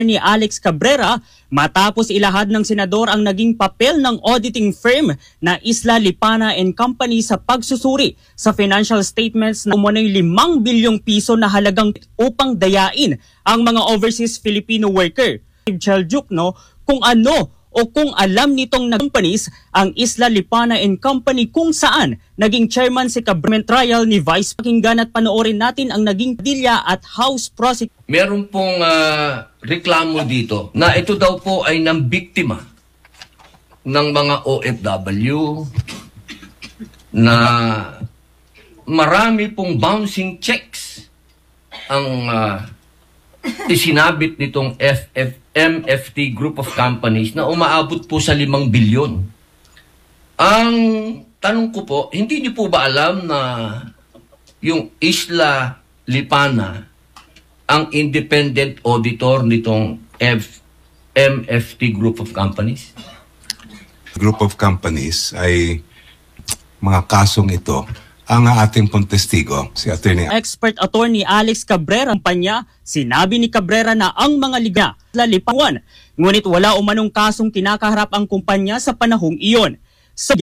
ni Alex Cabrera matapos ilahad ng senador ang naging papel ng auditing firm na Isla Lipana and Company sa pagsusuri sa financial statements na umano'y 5 bilyong piso na halagang upang dayain ang mga overseas Filipino worker. Chaljuk, no, kung ano o kung alam nitong companies ang Isla Lipana and Company kung saan naging chairman si Cabrera trial ni Vice. Pakinggan at panoorin natin ang naging dilya at House prosecutor. Meron pong reklamo dito na ito daw po ay ng biktima ng mga OFW na marami pong bouncing checks ang isinabit nitong MFT Group of Companies na umaabot po sa 5 bilyon. Ang tanong ko po, hindi niyo po ba alam na yung Isla Lipana ang independent auditor nitong MFT Group of Companies? Group of Companies ay mga kasong ito. Ang ating pong testigo, si Attorney Expert Attorney Alex Cabrera, kumpanya, sinabi ni Cabrera na ang mga liga lalipawan. Ngunit wala umanong kasong kinakaharap ang kumpanya sa panahong iyon. Sa